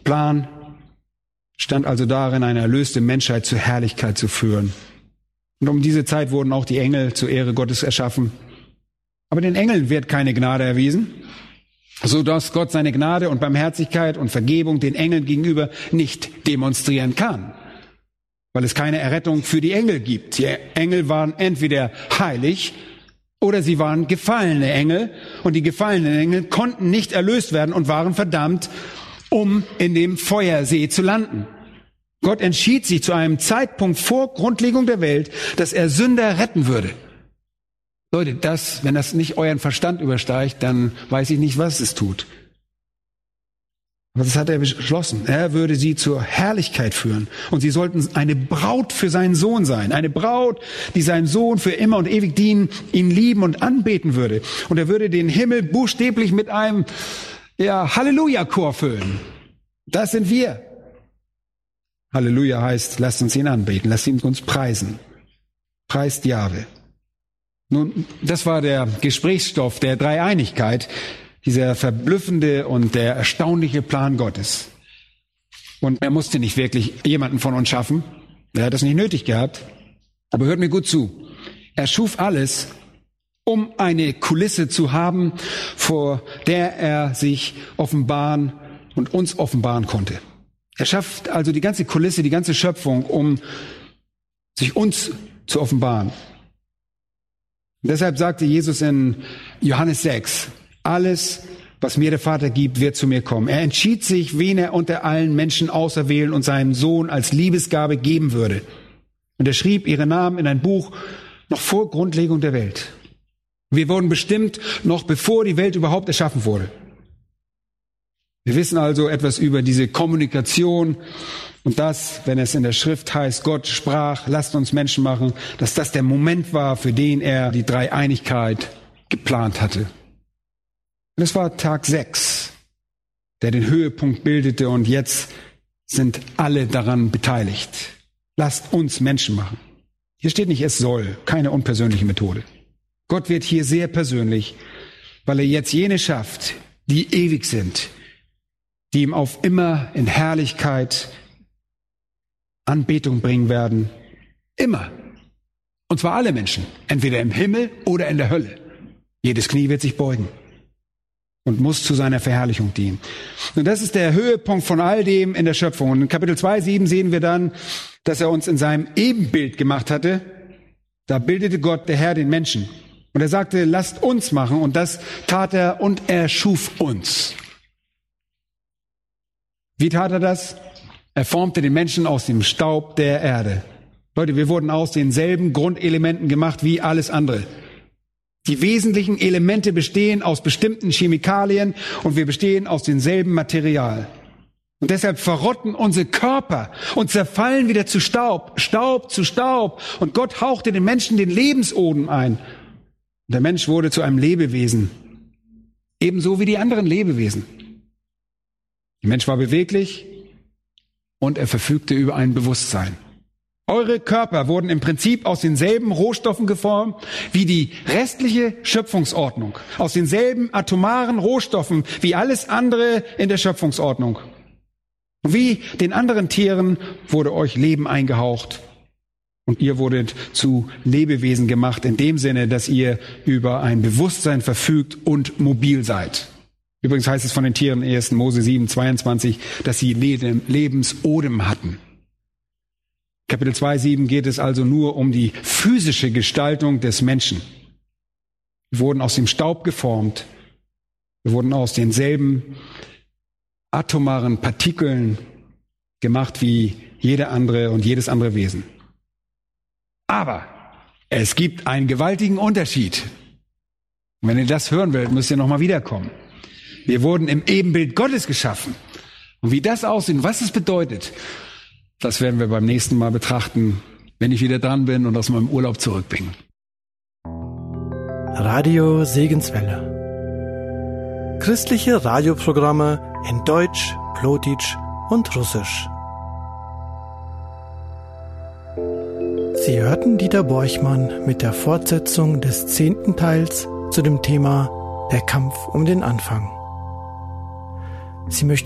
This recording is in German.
Plan stand also darin, eine erlöste Menschheit zur Herrlichkeit zu führen. Und um diese Zeit wurden auch die Engel zur Ehre Gottes erschaffen. Aber den Engeln wird keine Gnade erwiesen, so dass Gott seine Gnade und Barmherzigkeit und Vergebung den Engeln gegenüber nicht demonstrieren kann, weil es keine Errettung für die Engel gibt. Die Engel waren entweder heilig oder sie waren gefallene Engel, und die gefallenen Engel konnten nicht erlöst werden und waren verdammt, um in dem Feuersee zu landen. Gott entschied sich zu einem Zeitpunkt vor Grundlegung der Welt, dass er Sünder retten würde. Leute, wenn das nicht euren Verstand übersteigt, dann weiß ich nicht, was es tut. Aber das hat er beschlossen. Er würde sie zur Herrlichkeit führen. Und sie sollten eine Braut für seinen Sohn sein. Eine Braut, die seinen Sohn für immer und ewig dienen, ihn lieben und anbeten würde. Und er würde den Himmel buchstäblich mit einem Halleluja-Chor füllen. Das sind wir. Halleluja heißt, lasst uns ihn anbeten, lasst ihn uns preisen. Preist Jahwe. Nun, das war der Gesprächsstoff der Dreieinigkeit, dieser verblüffende und der erstaunliche Plan Gottes. Und er musste nicht wirklich jemanden von uns schaffen. Er hat das nicht nötig gehabt. Aber hört mir gut zu. Er schuf alles, um eine Kulisse zu haben, vor der er sich offenbaren und uns offenbaren konnte. Er schafft also die ganze Kulisse, die ganze Schöpfung, um sich uns zu offenbaren. Und deshalb sagte Jesus in Johannes 6, alles, was mir der Vater gibt, wird zu mir kommen. Er entschied sich, wen er unter allen Menschen auserwählen und seinen Sohn als Liebesgabe geben würde. Und er schrieb ihre Namen in ein Buch noch vor Grundlegung der Welt. Wir wurden bestimmt, noch bevor die Welt überhaupt erschaffen wurde. Wir wissen also etwas über diese Kommunikation und das, wenn es in der Schrift heißt, Gott sprach, lasst uns Menschen machen, dass das der Moment war, für den er die Dreieinigkeit geplant hatte. Und es war Tag 6, der den Höhepunkt bildete, und jetzt sind alle daran beteiligt. Lasst uns Menschen machen. Hier steht nicht, es soll, keine unpersönliche Methode. Gott wird hier sehr persönlich, weil er jetzt jene schafft, die ewig sind, die ihm auf immer in Herrlichkeit Anbetung bringen werden. Immer. Und zwar alle Menschen. Entweder im Himmel oder in der Hölle. Jedes Knie wird sich beugen und muss zu seiner Verherrlichung dienen. Und das ist der Höhepunkt von all dem in der Schöpfung. Und in Kapitel 2,7 sehen wir dann, dass er uns in seinem Ebenbild gemacht hatte. Da bildete Gott, der Herr, den Menschen. Und er sagte, lasst uns machen. Und das tat er, und er schuf uns. Wie tat er das? Er formte den Menschen aus dem Staub der Erde. Leute, wir wurden aus denselben Grundelementen gemacht wie alles andere. Die wesentlichen Elemente bestehen aus bestimmten Chemikalien und wir bestehen aus demselben Material. Und deshalb verrotten unsere Körper und zerfallen wieder zu Staub, Staub zu Staub. Und Gott hauchte den Menschen den Lebensodem ein. Und der Mensch wurde zu einem Lebewesen, ebenso wie die anderen Lebewesen. Der Mensch war beweglich und er verfügte über ein Bewusstsein. Eure Körper wurden im Prinzip aus denselben Rohstoffen geformt wie die restliche Schöpfungsordnung. Aus denselben atomaren Rohstoffen wie alles andere in der Schöpfungsordnung. Und wie den anderen Tieren wurde euch Leben eingehaucht. Und ihr wurdet zu Lebewesen gemacht in dem Sinne, dass ihr über ein Bewusstsein verfügt und mobil seid. Übrigens heißt es von den Tieren in 1. Mose 7,22, dass sie Lebensodem hatten. Kapitel 2,7 geht es also nur um die physische Gestaltung des Menschen. Wir wurden aus dem Staub geformt. Wir wurden aus denselben atomaren Partikeln gemacht wie jeder andere und jedes andere Wesen. Aber es gibt einen gewaltigen Unterschied. Und wenn ihr das hören wollt, müsst ihr nochmal wiederkommen. Wir wurden im Ebenbild Gottes geschaffen. Und wie das aussieht und was es bedeutet, das werden wir beim nächsten Mal betrachten, wenn ich wieder dran bin und aus meinem Urlaub zurück bin. Radio Segenswelle. Christliche Radioprogramme in Deutsch, Plotitsch und Russisch. Sie hörten Dieter Borchmann mit der Fortsetzung des 10. Teils zu dem Thema Der Kampf um den Anfang. Sie möchten